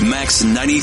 Max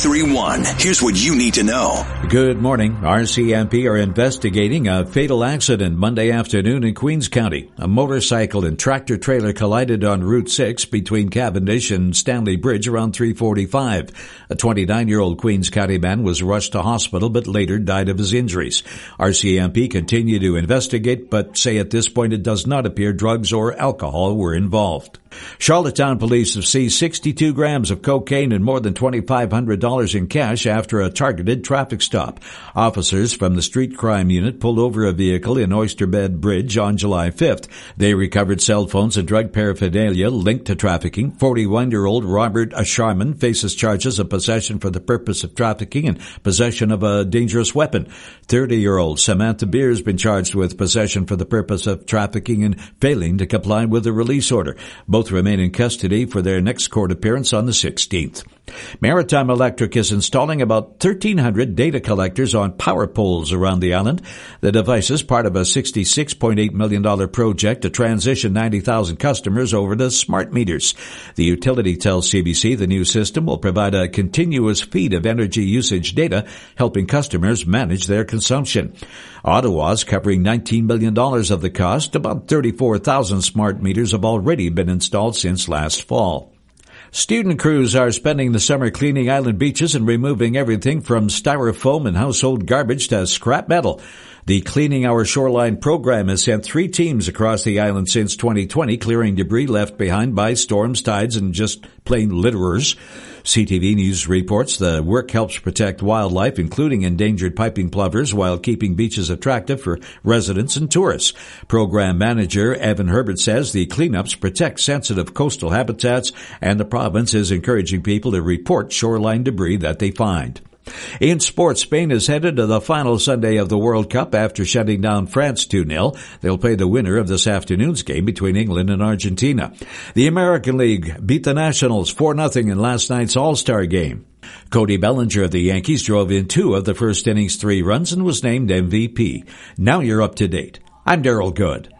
93.1. Here's what you need to know. Good morning. RCMP are investigating a fatal accident Monday afternoon in Queens County. A motorcycle and tractor trailer collided on Route 6 between Cavendish and Stanley Bridge around 3:45. A 29-year-old Queens County man was rushed to hospital but later died of his injuries. RCMP continue to investigate but say at this point it does not appear drugs or alcohol were involved. Charlottetown police have seized 62 grams of cocaine and more than $2,500 in cash after a targeted traffic stop. Officers from the street crime unit pulled over a vehicle in Oysterbed Bridge on July 5th. They recovered cell phones and drug paraphernalia linked to trafficking. 41-year-old Robert Sharman faces charges of possession for the purpose of trafficking and possession of a dangerous weapon. 30-year-old Samantha Beer has been charged with possession for the purpose of trafficking and failing to comply with a release order. Both remain in custody for their next court appearance on the 16th. Maritime Electric is installing about 1,300 data collectors on power poles around the island. The device is part of a $66.8 million project to transition 90,000 customers over to smart meters. The utility tells CBC the new system will provide a continuous feed of energy usage data, helping customers manage their consumption. Ottawa's covering $19 million of the cost. About 34,000 smart meters have already been installed since last fall. Student crews are spending the summer cleaning island beaches and removing everything from styrofoam and household garbage to scrap metal. The Cleaning Our Shoreline program has sent 3 teams across the island since 2020, clearing debris left behind by storms, tides, and just plain litterers. CTV News reports the work helps protect wildlife, including endangered piping plovers, while keeping beaches attractive for residents and tourists. Program manager Evan Herbert says the cleanups protect sensitive coastal habitats, and the province is encouraging people to report shoreline debris that they find. In sports, Spain is headed to the final Sunday of the World Cup after shutting down France 2-0. They'll play the winner of this afternoon's game between England and Argentina. The American League beat the Nationals 4-0 in last night's All-Star game. Cody Bellinger of the Yankees drove in 2 of the first inning's 3 runs and was named MVP. Now you're up to date. I'm Daryl Good.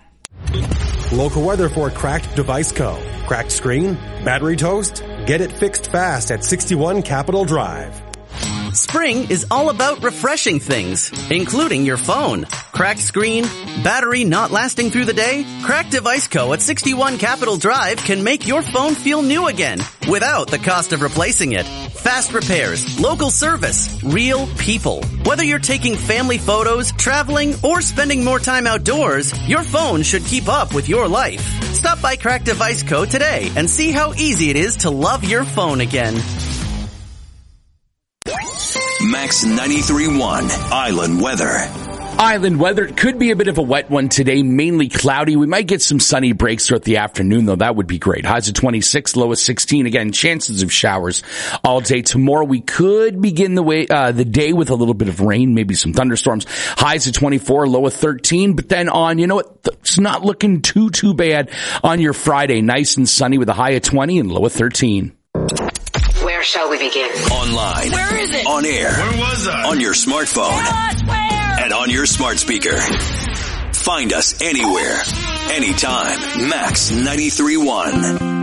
Local weather for Cracked Device Co. Cracked screen? Battery toast? Get it fixed fast at 61 Capitol Drive. Spring is all about refreshing things, including your phone. Cracked screen, battery not lasting through the day? Cracked Device Co. at 61 Capitol Drive can make your phone feel new again without the cost of replacing it. Fast repairs, local service, real people. Whether you're taking family photos, traveling, or spending more time outdoors, your phone should keep up with your life. Stop by Cracked Device Co. today and see how easy it is to love your phone again. Max 93.1 Island Weather. Island weather could be a bit of a wet one today, mainly cloudy. We might get some sunny breaks throughout the afternoon, though. That would be great. Highs of 26, low of 16. Again, chances of showers all day tomorrow. We could begin the day with a little bit of rain, maybe some thunderstorms. Highs of 24, low of 13. But then on, it's not looking too bad on your Friday. Nice and sunny with a high of 20 and low of 13. Where shall we begin? Online. Where is it? On air. Where was I? On your smartphone. Where? And on your smart speaker. Find us anywhere, anytime. Max 93.1.